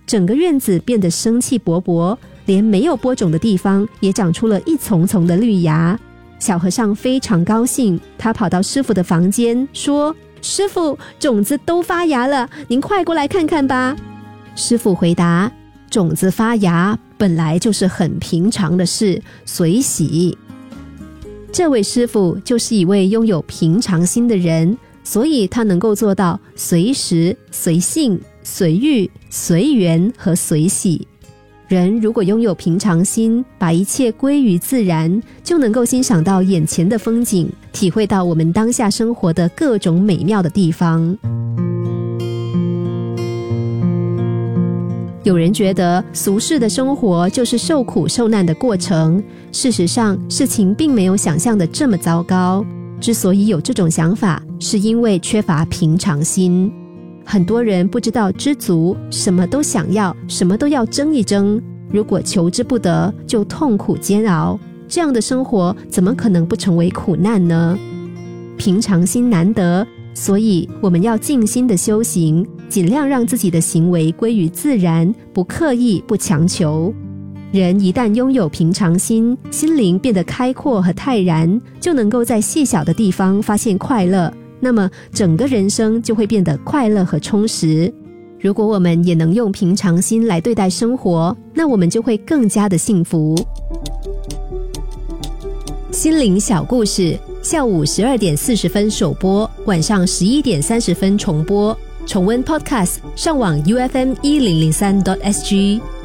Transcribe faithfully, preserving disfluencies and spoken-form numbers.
整个院子变得生气勃勃，连没有播种的地方也长出了一丛丛的绿芽。小和尚非常高兴，他跑到师傅的房间说：师傅，种子都发芽了，您快过来看看吧。师傅回答：种子发芽本来就是很平常的事，随喜。这位师傅就是一位拥有平常心的人，所以他能够做到随时、随性、随遇、随缘和随喜。人如果拥有平常心，把一切归于自然，就能够欣赏到眼前的风景，体会到我们当下生活的各种美妙的地方。有人觉得俗世的生活就是受苦受难的过程，事实上事情并没有想象的这么糟糕。之所以有这种想法，是因为缺乏平常心。很多人不知道知足，什么都想要，什么都要争一争，如果求之不得，就痛苦煎熬，这样的生活怎么可能不成为苦难呢？平常心难得，所以我们要静心的修行，尽量让自己的行为归于自然，不刻意，不强求。人一旦拥有平常心，心灵变得开阔和泰然，就能够在细小的地方发现快乐，那么整个人生就会变得快乐和充实。如果我们也能用平常心来对待生活，那我们就会更加的幸福。心灵小故事，下午十二点四十分首播，晚上十一点三十分重播。重温 Podcast， 上网 U F M 一零零三 点 S G。